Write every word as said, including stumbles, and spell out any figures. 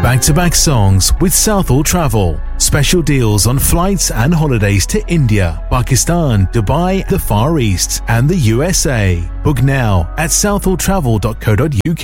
Back-to-back songs with Southall Travel. Special deals on flights and holidays to India, Pakistan, Dubai, the Far East, and the U S A. Book now at southall travel dot co dot uk.